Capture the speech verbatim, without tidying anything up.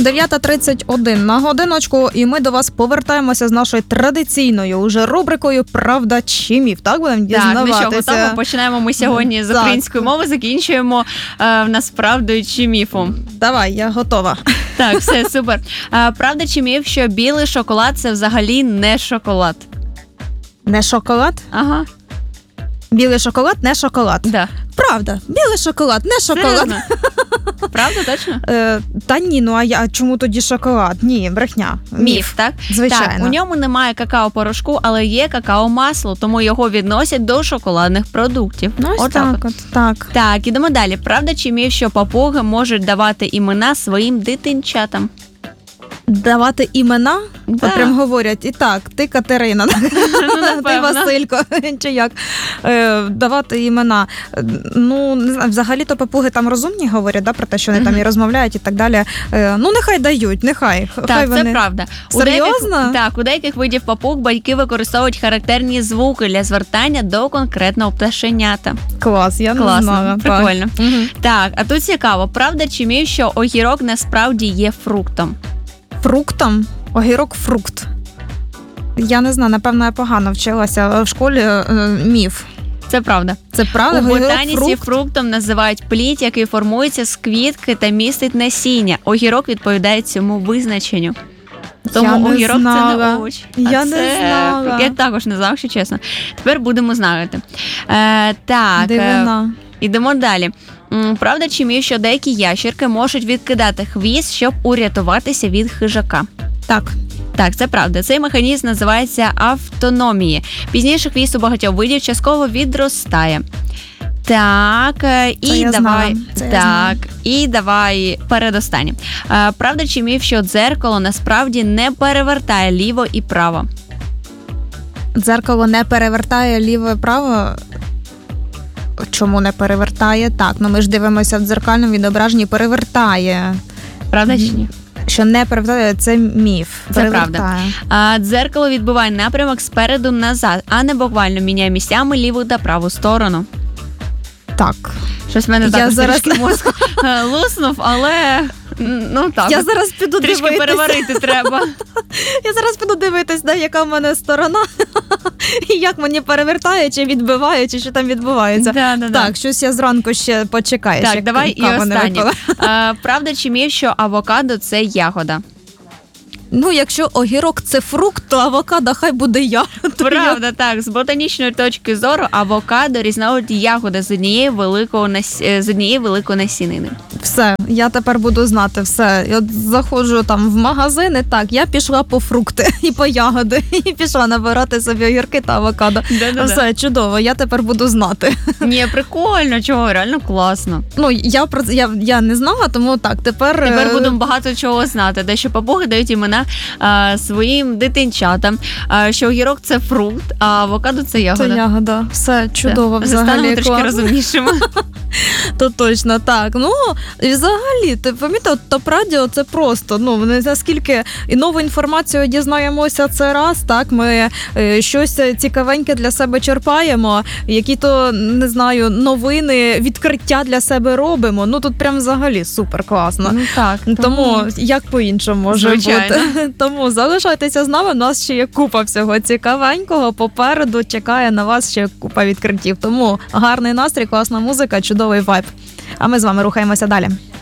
дев'ята тридцять один на годиночку, і ми до вас повертаємося з нашою традиційною уже рубрикою «Правда чи міф». Так, будемо дізнаватися. Так, ну що, готово? Починаємо ми сьогодні з так. української мови, закінчуємо е, в нас правдою чи міфом. Давай, я готова. Так, все, супер. Е, правда чи міф, що білий шоколад – це взагалі не шоколад? Не шоколад? Ага. Білий шоколад – не шоколад. Да. Правда, білий шоколад – не шоколад. Серйозно? Правда, точно? Е, та ні, ну а я, чому тоді шоколад? Ні, брехня. Міф, Міф, так? Звичайно. Так, у ньому немає какао-порошку, але є какао-масло, тому його відносять до шоколадних продуктів. Ну, ось Отак так, от, так. Так, ідемо далі. Правда чи міф, що папуги можуть давати імена своїм дитинчатам? Давати імена, Да. от прям говорять, і так, ти Катерина, ти Василько, чи як, е, давати імена. Ну, не знаю, взагалі-то папуги там розумні говорять, да, про те, що вони там і розмовляють і так далі. Е, ну, нехай дають, нехай. Так, хай це вони... правда. Серйозно? У деяких, так, у деяких видів папуг батьки використовують характерні звуки для звертання до конкретного пташенята. Клас, я Класно, не знала. прикольно. Так. Угу. Так, а тут цікаво, правда чи міф, що огірок насправді є фруктом? Фруктом? Огірок фрукт. Я не знаю, напевно, я погано вчилася в школі. Е, міф. Це правда. Це правда? У Огірок ботаніці фрукт? фруктом називають плід, який формується з квітки та містить насіння. Огірок відповідає цьому визначенню. Тому Я не огірок знала. це не овоч. Я а не це... знала. Я також не знав, якщо чесно. Тепер будемо знати. Е, так, Дивина. е, ідемо далі. М, Правда чи міф, що деякі ящерки можуть відкидати хвіст, щоб урятуватися від хижака? Так. Так, це правда. Цей механізм називається автономія. Пізніше хвіст у багатьох видів частково відростає. Так, е, і Це я давай знала. Це я так, знала. і давай передостаннє. Е, Правда чи міф, що дзеркало насправді не перевертає ліво і право? Дзеркало не перевертає ліво і право. Чому не перевертає? Так, ну ми ж дивимося в дзеркальному відображенні, перевертає. Правда чи ні? Що не перевертає, це міф. Це Перевертає. правда. А дзеркало відбиває напрямок спереду назад, а не буквально міняє місцями ліву та праву сторону. Так. Щось в мене Я так зараз- трішки мозк е, луснув, але ну так. Я зараз піду Трішки дивитися. переварити треба. Я зараз піду дивитись, да, яка в мене сторона, і як мені перевертає, чи відбиває, чи що там відбувається. Да, да, да. Так, щось я зранку ще почекаю. Так, ще давай і кава не останнє. випила. Е, Правда чи міф, що авокадо – це ягода? Ну, якщо огірок це фрукт, то авокадо хай буде ягодою. Правда, так. З ботанічної точки зору авокадо – різновид ягоди з однієї великого нас... е, з однієї великої насінини. Все, я тепер буду знати все. Я от заходжу там в магазини, так, я пішла по фрукти і по ягоди, і пішла набирати собі огірки та авокадо. Да-да-да. Все, чудово, я тепер буду знати. Ні, прикольно, чого, реально класно. Ну, я про це я, я не знала, тому так, тепер... Тепер е, будемо багато чого знати. Де що папуги дають імена а, своїм дитинчатам, а, що огірок – це фрукт, а авокадо – це ягода. Це ягода. Все, чудово, Все. взагалі. Станемо трішки класно. розумнішими. То точно, так. Ну, і взагалі, ти помітив, топ-радіо це просто, ну, не наскільки і нову інформацію дізнаємося, це раз, так, ми е, щось цікавеньке для себе черпаємо, які-то, не знаю, новини, відкриття для себе робимо. Ну, тут прям взагалі супер класно. Ну так. Тому як по-іншому може Звичайно. бути. Тому залишайтеся з нами, у нас ще є купа всього цікавенького, попереду чекає на вас ще купа відкриттів. Тому гарний настрій, класна музика, чудовий вайб. А ми з вами рухаємося далі.